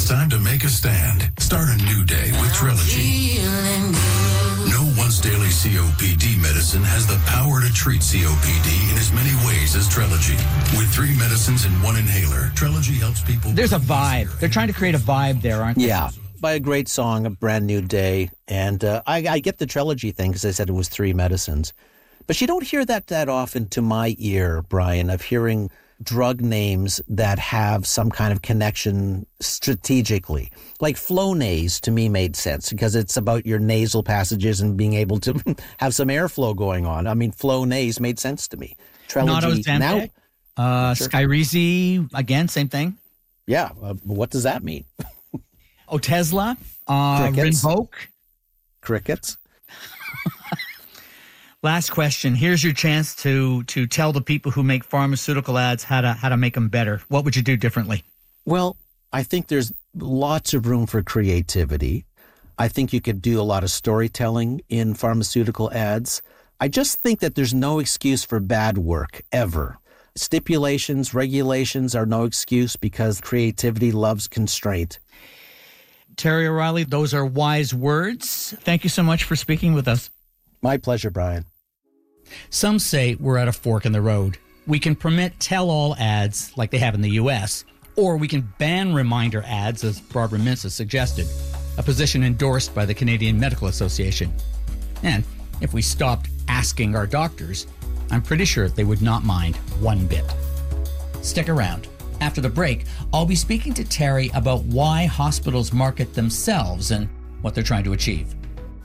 It's time to make a stand. Start a new day with Trilogy. No once daily COPD medicine has the power to treat COPD in as many ways as Trilogy. With 3 medicines and 1 inhaler, Trilogy helps people... There's a vibe. They're trying to create a vibe there, aren't they? Yeah. By a great song, A Brand New Day. And I get the Trilogy thing because I said it was 3 medicines. But you don't hear that often to my ear, Brian, of hearing drug names that have some kind of connection strategically. Like Flonase to me made sense because it's about your nasal passages and being able to have some airflow going on. I mean, Flonase made sense to me. Trilogy now. Sure. Skyrizi, again, same thing. Yeah. What does that mean? Otezla, Rinvoq. Crickets. Last question. Here's your chance to tell the people who make pharmaceutical ads how to make them better. What would you do differently? Well, I think there's lots of room for creativity. I think you could do a lot of storytelling in pharmaceutical ads. I just think that there's no excuse for bad work, ever. Stipulations, regulations are no excuse because creativity loves constraint. Terry O'Reilly, those are wise words. Thank you so much for speaking with us. My pleasure, Brian. Some say we're at a fork in the road. We can permit tell-all ads like they have in the U.S., or we can ban reminder ads, as Barbara Mintz has suggested, a position endorsed by the Canadian Medical Association. And if we stopped asking our doctors, I'm pretty sure they would not mind one bit. Stick around. After the break, I'll be speaking to Terry about why hospitals market themselves and what they're trying to achieve.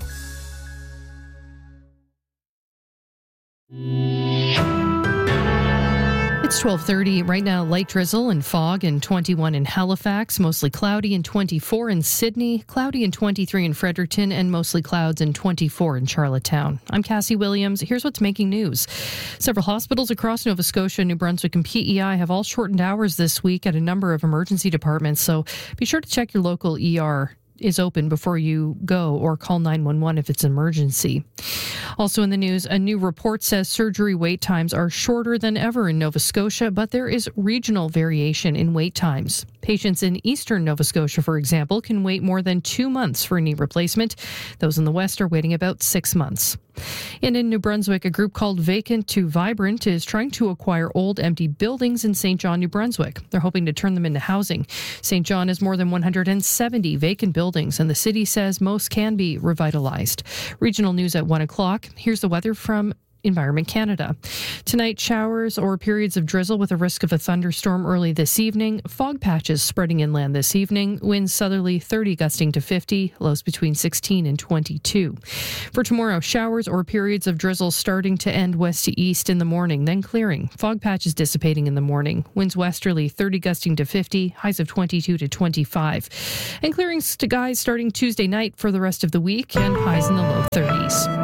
It's 12:30 right now. Light drizzle and fog and 21 in Halifax, mostly cloudy and 24 in Sydney, cloudy and 23 in Fredericton, and mostly clouds and 24 in Charlottetown. I'm Cassie Williams. Here's what's making news. Several hospitals across Nova Scotia, New Brunswick, and PEI have all shortened hours this week at a number of emergency departments, so be sure to check your local ER is open before you go, or call 911 if it's an emergency. Also in the news, a new report says surgery wait times are shorter than ever in Nova Scotia, but there is regional variation in wait times. Patients in eastern Nova Scotia, for example, can wait more than 2 months for a knee replacement. Those in the west are waiting about 6 months. And in New Brunswick, a group called Vacant to Vibrant is trying to acquire old, empty buildings in St. John, New Brunswick. They're hoping to turn them into housing. St. John has more than 170 vacant buildings, and the city says most can be revitalized. Regional news at 1 o'clock. Here's the weather from Environment Canada. Tonight, showers or periods of drizzle with a risk of a thunderstorm early this evening. Fog patches spreading inland this evening. Winds southerly 30 gusting to 50. Lows between 16 and 22. For tomorrow, showers or periods of drizzle starting to end west to east in the morning, then clearing. Fog patches dissipating in the morning. Winds westerly 30 gusting to 50. Highs of 22 to 25. And clearing skies starting Tuesday night for the rest of the week, and highs in the low 30s.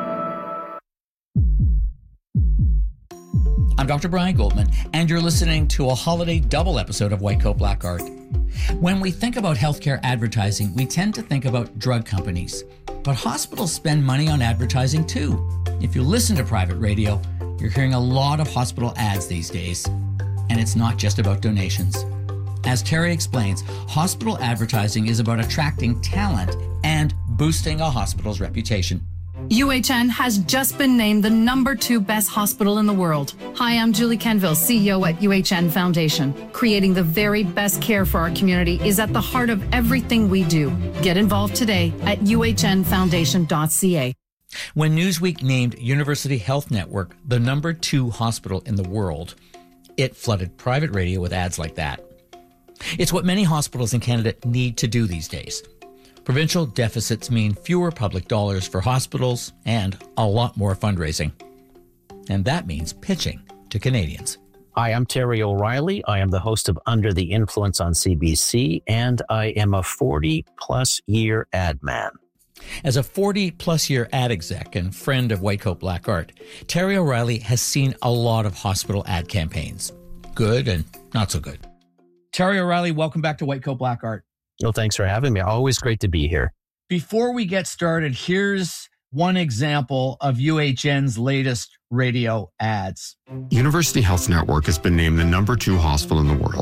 I'm Dr. Brian Goldman, and you're listening to a holiday double episode of White Coat Black Art. When we think about healthcare advertising, we tend to think about drug companies. But hospitals spend money on advertising too. If you listen to private radio, you're hearing a lot of hospital ads these days. And it's not just about donations. As Terry explains, hospital advertising is about attracting talent and boosting a hospital's reputation. UHN has just been named the #2 best hospital in the world. Hi, I'm Julie Kenville, CEO at UHN Foundation. Creating the very best care for our community is at the heart of everything we do. Get involved today at uhnfoundation.ca. When Newsweek named University Health Network the #2 hospital in the world, it flooded private radio with ads like that. It's what many hospitals in Canada need to do these days. Provincial deficits mean fewer public dollars for hospitals and a lot more fundraising. And that means pitching to Canadians. Hi, I'm Terry O'Reilly. I am the host of Under the Influence on CBC, and I am a 40-plus year ad man. As a 40-plus year ad exec and friend of White Coat Black Art, Terry O'Reilly has seen a lot of hospital ad campaigns. Good and not so good. Terry O'Reilly, welcome back to White Coat Black Art. Well, thanks for having me. Always great to be here. Before we get started, here's one example of UHN's latest radio ads. University Health Network has been named the #2 hospital in the world.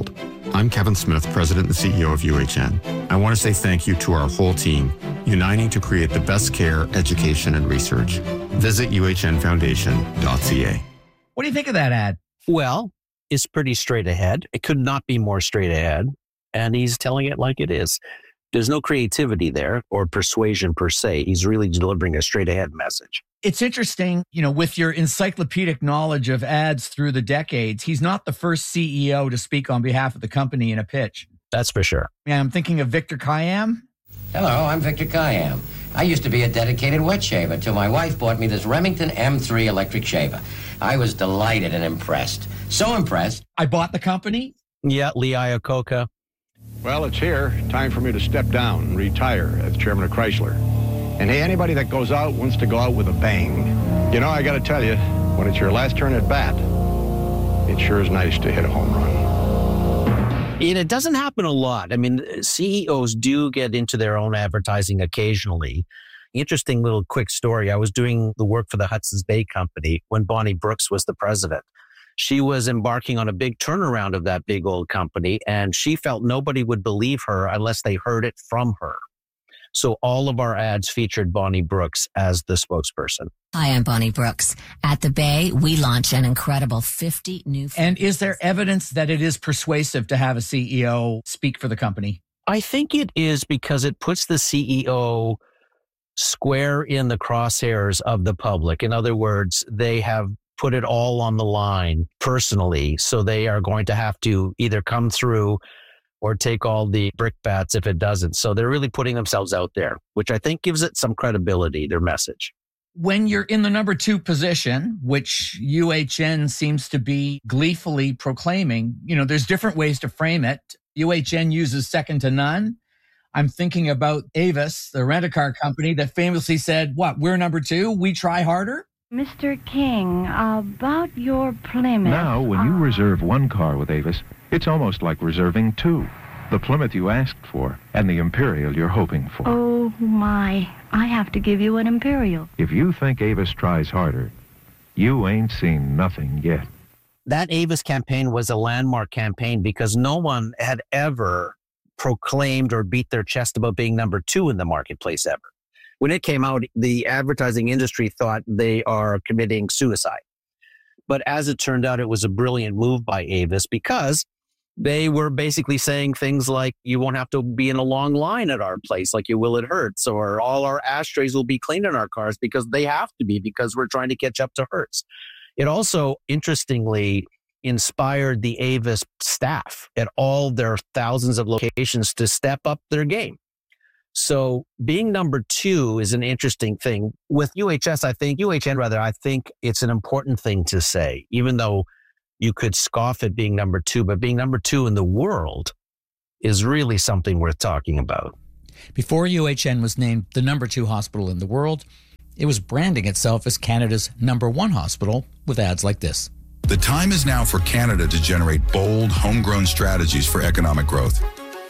I'm Kevin Smith, President and CEO of UHN. I want to say thank you to our whole team, uniting to create the best care, education, and research. Visit uhnfoundation.ca. What do you think of that ad? Well, it's pretty straight ahead. It could not be more straight ahead. And he's telling it like it is. There's no creativity there or persuasion per se. He's really delivering a straight ahead message. It's interesting, with your encyclopedic knowledge of ads through the decades, he's not the first CEO to speak on behalf of the company in a pitch. That's for sure. Yeah, I'm thinking of Victor Kiam. Hello, I'm Victor Kiam. I used to be a dedicated wet shaver until my wife bought me this Remington M3 electric shaver. I was delighted and impressed. So impressed. I bought the company. Yeah, Lee Iacocca. Well, it's here. Time for me to step down and retire as chairman of Chrysler. And hey, anybody that goes out wants to go out with a bang. I got to tell you, when it's your last turn at bat, it sure is nice to hit a home run. And it doesn't happen a lot. I mean, CEOs do get into their own advertising occasionally. Interesting little quick story. I was doing the work for the Hudson's Bay Company when Bonnie Brooks was the president. She was embarking on a big turnaround of that big old company, and she felt nobody would believe her unless they heard it from her. So all of our ads featured Bonnie Brooks as the spokesperson. Hi, I'm Bonnie Brooks. At the Bay, we launch an incredible 50 new... And is there evidence that it is persuasive to have a CEO speak for the company? I think it is because it puts the CEO square in the crosshairs of the public. In other words, they have put it all on the line personally. So they are going to have to either come through or take all the brickbats if it doesn't. So they're really putting themselves out there, which I think gives it some credibility, their message. When you're in the number 2 position, which UHN seems to be gleefully proclaiming, there's different ways to frame it. UHN uses second to none. I'm thinking about Avis, the rent-a-car company that famously said, we're number 2, we try harder? Mr. King, about your Plymouth. Now, when you reserve one car with Avis, it's almost like reserving 2. The Plymouth you asked for and the Imperial you're hoping for. Oh, my. I have to give you an Imperial. If you think Avis tries harder, you ain't seen nothing yet. That Avis campaign was a landmark campaign because no one had ever proclaimed or beat their chest about being number 2 in the marketplace ever. When it came out, the advertising industry thought they are committing suicide. But as it turned out, it was a brilliant move by Avis because they were basically saying things like, you won't have to be in a long line at our place like you will at Hertz, or all our ashtrays will be cleaned in our cars because they have to be because we're trying to catch up to Hertz. It also, interestingly, inspired the Avis staff at all their thousands of locations to step up their game. So being number 2 is an interesting thing. With UHN, I think it's an important thing to say, even though you could scoff at being number 2, but being number 2 in the world is really something worth talking about. Before UHN was named the number 2 hospital in the world, it was branding itself as Canada's number 1 hospital with ads like this. The time is now for Canada to generate bold, homegrown strategies for economic growth.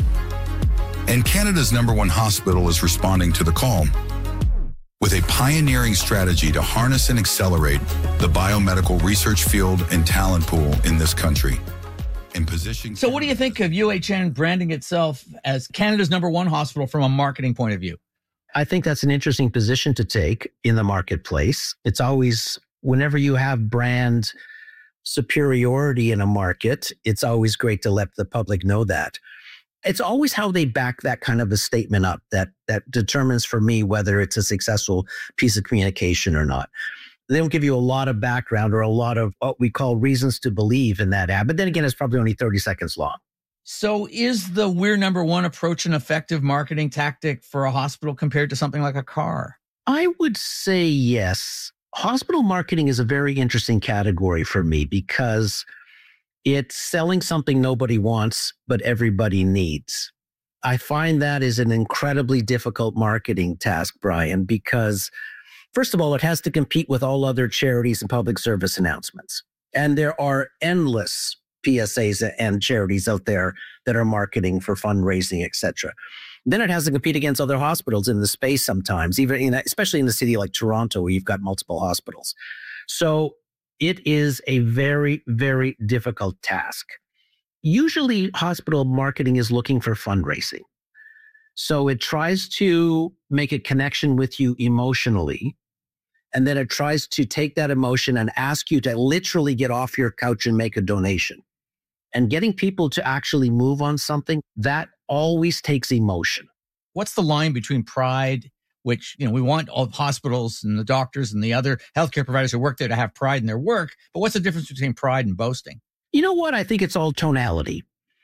And Canada's number 1 hospital is responding to the call with a pioneering strategy to harness and accelerate the biomedical research field and talent pool in this country. So what do you think of UHN branding itself as Canada's number 1 hospital from a marketing point of view? I think that's an interesting position to take in the marketplace. It's always, whenever you have brand superiority in a market, it's always great to let the public know that. It's always how they back that kind of a statement up that determines for me whether it's a successful piece of communication or not. They don't give you a lot of background or a lot of what we call reasons to believe in that ad. But then again, it's probably only 30 seconds long. So is the we're number 1 approach an effective marketing tactic for a hospital compared to something like a car? I would say yes. Hospital marketing is a very interesting category for me because it's selling something nobody wants, but everybody needs. I find that is an incredibly difficult marketing task, Brian, because first of all, it has to compete with all other charities and public service announcements. And there are endless PSAs and charities out there that are marketing for fundraising, et cetera. Then it has to compete against other hospitals in the space sometimes, especially in a city like Toronto, where you've got multiple hospitals. So it is a very, very difficult task. usually hospital marketing is looking for fundraising. So it tries to make a connection with you emotionally. And then it tries to take that emotion and ask you to literally get off your couch and make a donation. And getting people to actually move on something, that always takes emotion. What's the line between pride, which, we want all hospitals and the doctors and the other healthcare providers who work there to have pride in their work, but what's the difference between pride and boasting? You know what? I think it's all tonality.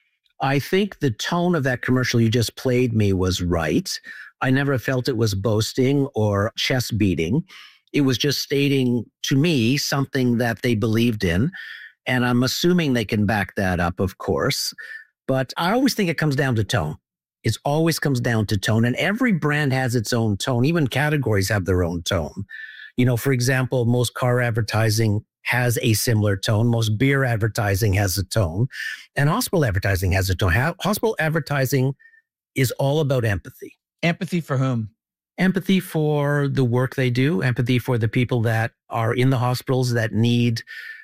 I think the tone of that commercial you just played me was right. I never felt it was boasting or chest beating. It was just stating to me something that they believed in. And I'm assuming they can back that up, of course. But I always think it comes down to tone. It always comes down to tone. And every brand has its own tone. Even categories have their own tone. For example, most car advertising has a similar tone. Most beer advertising has a tone. And hospital advertising has a tone. Hospital advertising is all about empathy. Empathy for whom? Empathy for the work they do, empathy for the people that are in the hospitals that need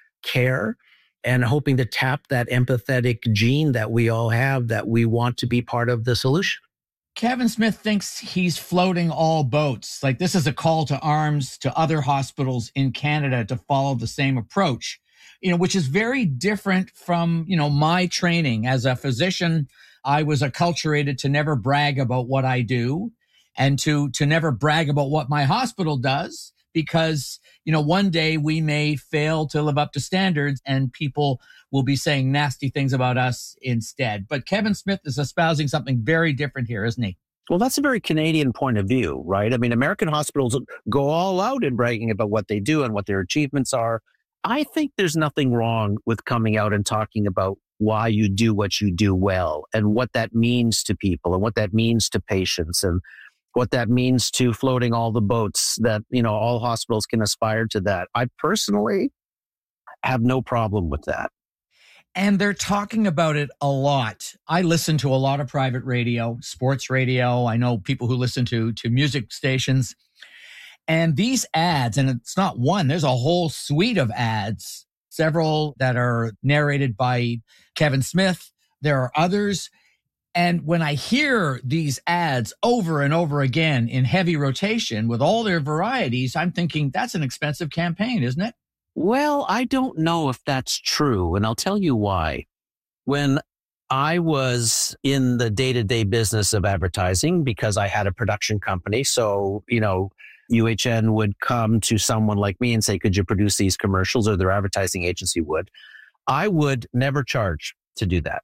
care, and hoping to tap that empathetic gene that we all have, that we want to be part of the solution. Kevin Smith thinks he's floating all boats. Like this is a call to arms to other hospitals in Canada to follow the same approach, which is very different from, my training. As a physician, I was acculturated to never brag about what I do and to never brag about what my hospital does, because, one day we may fail to live up to standards and people will be saying nasty things about us instead. But Kevin Smith is espousing something very different here, isn't he? Well, that's a very Canadian point of view, right? I mean, American hospitals go all out in bragging about what they do and what their achievements are. I think there's nothing wrong with coming out and talking about why you do what you do well and what that means to people and what that means to patients and what that means to floating all the boats that, all hospitals can aspire to that. I personally have no problem with that. And they're talking about it a lot. I listen to a lot of private radio, sports radio. I know people who listen to music stations. And these ads, and it's not one, there's a whole suite of ads, several that are narrated by Kevin Smith. There are others. And when I hear these ads over and over again in heavy rotation with all their varieties, I'm thinking that's an expensive campaign, isn't it? Well, I don't know if that's true, and I'll tell you why. When I was in the day-to-day business of advertising, because I had a production company, so, UHN would come to someone like me and say, could you produce these commercials? Or their advertising agency would. I would never charge to do that.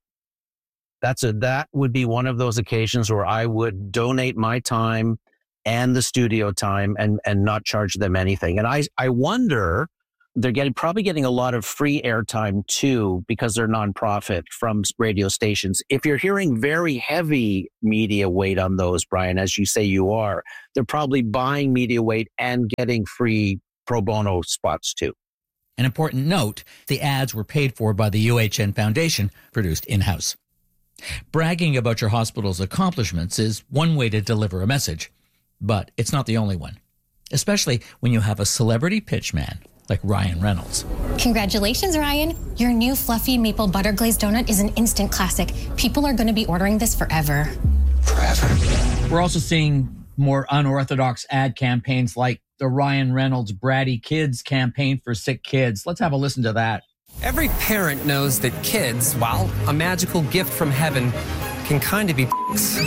That would be one of those occasions where I would donate my time and the studio time and not charge them anything. And I wonder, they're probably getting a lot of free airtime too, because they're nonprofit from radio stations. If you're hearing very heavy media weight on those, Brian, as you say you are, they're probably buying media weight and getting free pro bono spots too. An important note, the ads were paid for by the UHN Foundation, produced in-house. Bragging about your hospital's accomplishments is one way to deliver a message, but it's not the only one, especially when you have a celebrity pitchman like Ryan Reynolds. Congratulations, Ryan. Your new fluffy maple butter glazed donut is an instant classic. People are going to be ordering this forever. We're also seeing more unorthodox ad campaigns like the Ryan Reynolds Bratty Kids campaign for sick kids. Let's have a listen to that. Every parent knows that kids, while a magical gift from heaven, can kind of be p***s.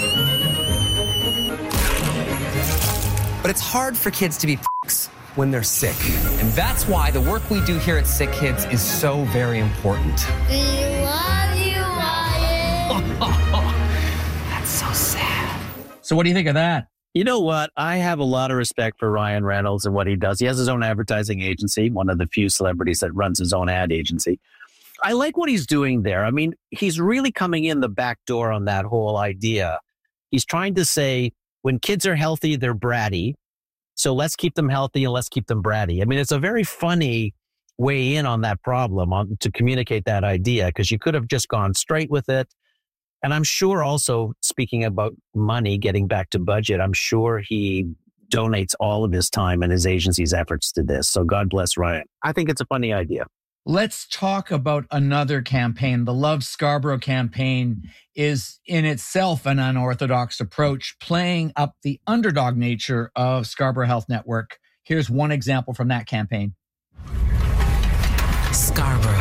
But it's hard for kids to be p***s when they're sick. And that's why the work we do here at Sick Kids is so very important. We love you, Ryan. That's so sad. So what do you think of that? You know what? I have a lot of respect for Ryan Reynolds and what he does. He has his own advertising agency, one of the few celebrities that runs his own ad agency. I like what he's doing there. I mean, he's really coming in the back door on that whole idea. He's trying to say, when kids are healthy, they're bratty. So let's keep them healthy and let's keep them bratty. I mean, it's a very funny way in on that problem, to communicate that idea, because you could have just gone straight with it. And I'm sure also, speaking about money, getting back to budget, I'm sure he donates all of his time and his agency's efforts to this. So God bless Ryan. I think it's a funny idea. Let's talk about another campaign. The Love Scarborough campaign is in itself an unorthodox approach, playing up the underdog nature of Scarborough Health Network. Here's one example from that campaign. Scarborough.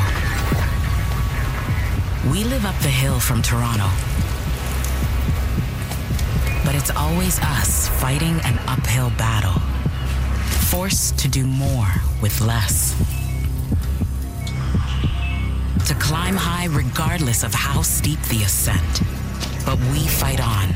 We live up the hill from Toronto. But it's always us fighting an uphill battle, forced to do more with less. To climb high regardless of how steep the ascent. But we fight on.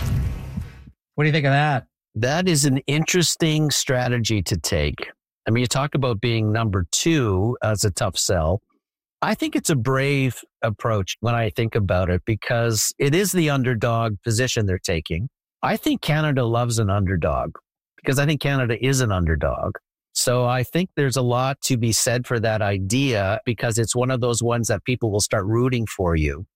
What do you think of that? That is an interesting strategy to take. I mean, you talk about being number 2 as a tough sell. I think it's a brave approach when I think about it, because it is the underdog position they're taking. I think Canada loves an underdog, because I think Canada is an underdog. So I think there's a lot to be said for that idea, because it's one of those ones that people will start rooting for you.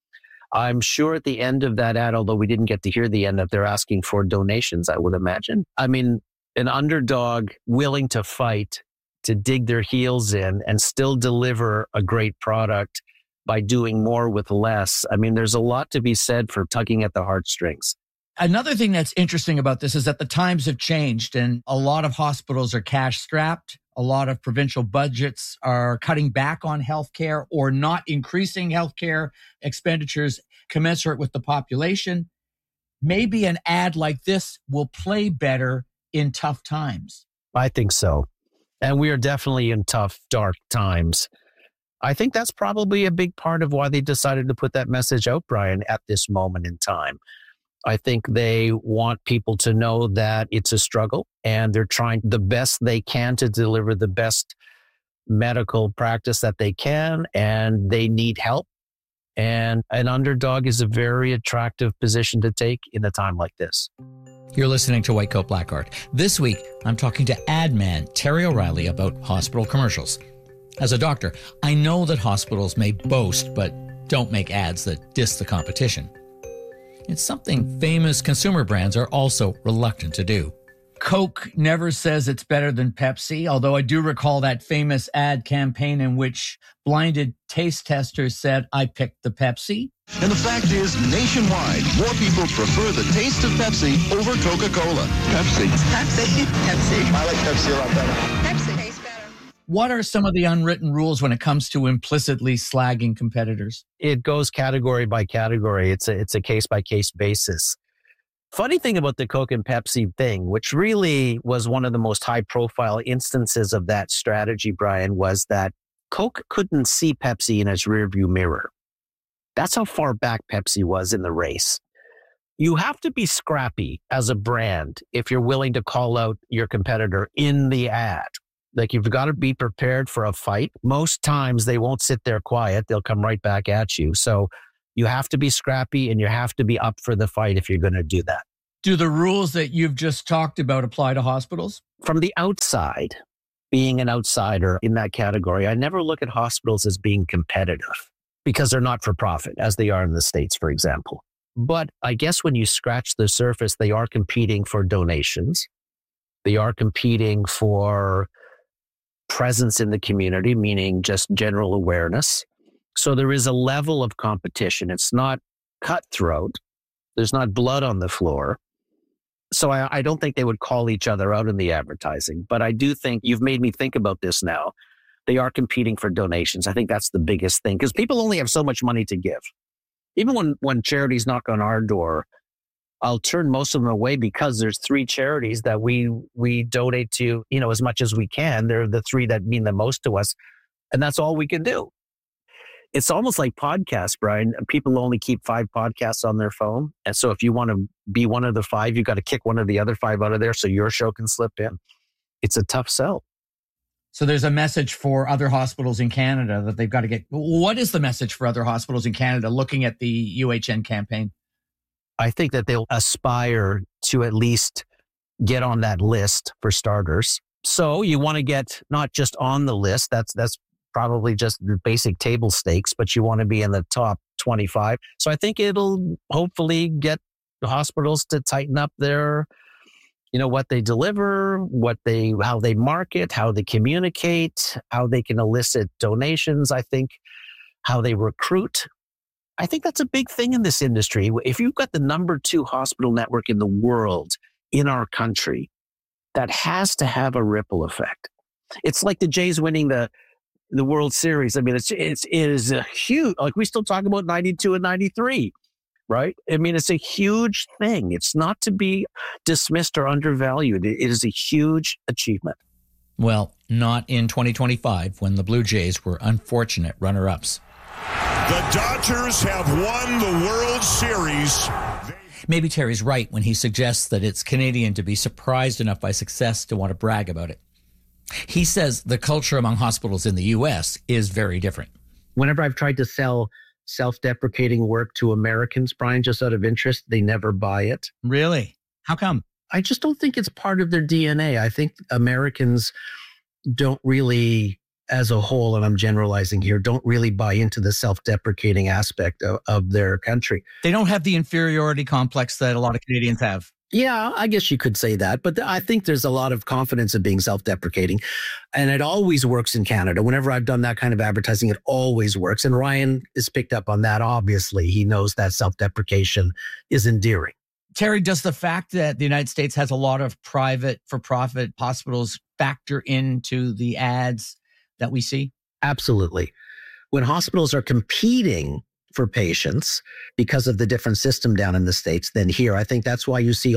I'm sure at the end of that ad, although we didn't get to hear the end, that they're asking for donations, I would imagine. I mean, an underdog willing to fight, to dig their heels in and still deliver a great product by doing more with less. I mean, there's a lot to be said for tugging at the heartstrings. Another thing that's interesting about this is that the times have changed and a lot of hospitals are cash strapped. A lot of provincial budgets are cutting back on healthcare or not increasing healthcare expenditures commensurate with the population. Maybe an ad like this will play better in tough times. I think so. And we are definitely in tough, dark times. I think that's probably a big part of why they decided to put that message out, Brian, at this moment in time. I think they want people to know that it's a struggle and they're trying the best they can to deliver the best medical practice that they can, and they need help. And an underdog is a very attractive position to take in a time like this. You're listening to White Coat Black Art. This week, I'm talking to ad man Terry O'Reilly about hospital commercials. As a doctor, I know that hospitals may boast, but don't make ads that diss the competition. It's something famous consumer brands are also reluctant to do. Coke never says it's better than Pepsi, although I do recall that famous ad campaign in which blinded taste testers said, I picked the Pepsi. And the fact is, nationwide, more people prefer the taste of Pepsi over Coca-Cola. Pepsi. Pepsi. I like Pepsi a lot better. Pepsi tastes better. What are some of the unwritten rules when it comes to implicitly slagging competitors? It goes category by category. It's a case-by-case basis. Funny thing about the Coke and Pepsi thing, which really was one of the most high-profile instances of that strategy, Brian, was that Coke couldn't see Pepsi in its rearview mirror. That's how far back Pepsi was in the race. You have to be scrappy as a brand if you're willing to call out your competitor in the ad. Like, you've got to be prepared for a fight. Most times they won't sit there quiet. They'll come right back at you. So you have to be scrappy and you have to be up for the fight if you're going to do that. Do the rules that you've just talked about apply to hospitals? From the outside, being an outsider in that category, I never look at hospitals as being competitive because they're not for profit, as they are in the States, for example. But I guess when you scratch the surface, they are competing for donations. They are competing for presence in the community, meaning just general awareness. So there is a level of competition. It's not cutthroat. There's not blood on the floor. So I don't think they would call each other out in the advertising. But I do think you've made me think about this now. They are competing for donations. I think that's the biggest thing because people only have so much money to give. Even when charities knock on our door, I'll turn most of them away because there's 3 charities that we donate to, as much as we can. They're the 3 that mean the most to us. And that's all we can do. It's almost like podcasts, Brian. People only keep 5 podcasts on their phone. And so if you want to be one of the 5, you got to kick one of the other 5 out of there so your show can slip in. It's a tough sell. So there's a message for other hospitals in Canada that they've got to get. What is the message for other hospitals in Canada looking at the UHN campaign? I think that they'll aspire to at least get on that list for starters. So you want to get not just on the list. That's probably just the basic table stakes, but you want to be in the top 25. So I think it'll hopefully get the hospitals to tighten up their what they deliver, how they market, how they communicate, how they can elicit donations, I think, how they recruit. I think that's a big thing in this industry. If you've got the number 2 hospital network in the world, in our country, that has to have a ripple effect. It's like the Jays winning the World Series. I mean, it is a huge, like we still talk about 92 and 93. Right? I mean, it's a huge thing. It's not to be dismissed or undervalued. It is a huge achievement. Well, not in 2025 when the Blue Jays were unfortunate runner-ups. The Dodgers have won the World Series. Maybe Terry's right when he suggests that it's Canadian to be surprised enough by success to want to brag about it. He says the culture among hospitals in the U.S. is very different. Whenever I've tried to sell self-deprecating work to Americans, Brian, just out of interest, they never buy it. Really? How come? I just don't think it's part of their DNA. I think Americans don't really, as a whole, and I'm generalizing here, don't really buy into the self-deprecating aspect of their country. They don't have the inferiority complex that a lot of Canadians have. Yeah, I guess you could say that. But I think there's a lot of confidence in being self-deprecating. And it always works in Canada. Whenever I've done that kind of advertising, it always works. And Ryan is picked up on that, obviously. He knows that self-deprecation is endearing. Terry, does the fact that the United States has a lot of private for-profit hospitals factor into the ads that we see? Absolutely. When hospitals are competing for patients because of the different system down in the States than here, I think that's why you see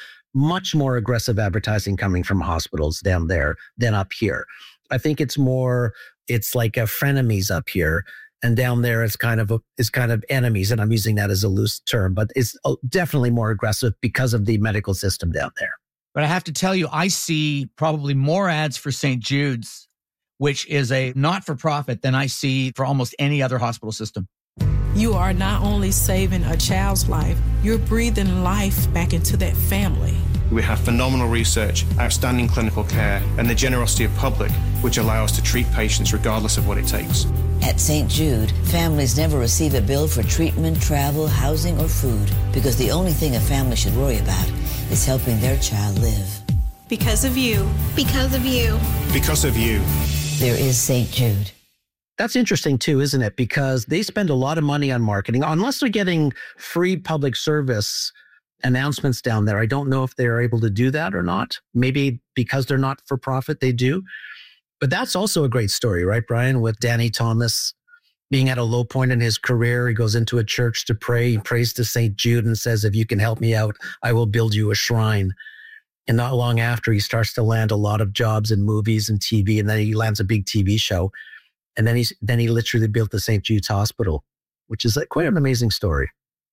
much more aggressive advertising coming from hospitals down there than up here. I think it's like a frenemies up here. And down there, it's kind of enemies, and I'm using that as a loose term, but it's definitely more aggressive because of the medical system down there. But I have to tell you, I see probably more ads for St. Jude's, which is a not-for-profit, than I see for almost any other hospital system. You are not only saving a child's life, you're breathing life back into that family. We have phenomenal research, outstanding clinical care, and the generosity of public, which allow us to treat patients regardless of what it takes. At St. Jude, families never receive a bill for treatment, travel, housing, or food, because the only thing a family should worry about is helping their child live. Because of you. Because of you. Because of you. There is St. Jude. That's interesting too, isn't it? Because they spend a lot of money on marketing. Unless they're getting free public service announcements down there, I don't know if they're able to do that or not. Maybe because they're not for profit, they do. But that's also a great story, right, Brian? With Danny Thomas being at a low point in his career, he goes into a church to pray. He prays to St. Jude and says, if you can help me out, I will build you a shrine. And not long after, he starts to land a lot of jobs in movies and TV, and then he lands a big TV show. And then he literally built the St. Jude's Hospital, which is quite an amazing story.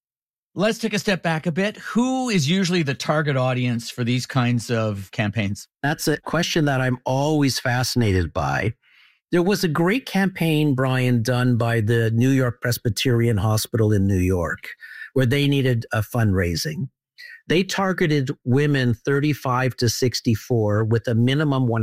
Let's take a step back a bit. Who is usually the target audience for these kinds of campaigns? That's a question that I'm always fascinated by. There was a great campaign, Brian, done by the New York Presbyterian Hospital in New York, where they needed a fundraising. They targeted women 35 to 64 with a minimum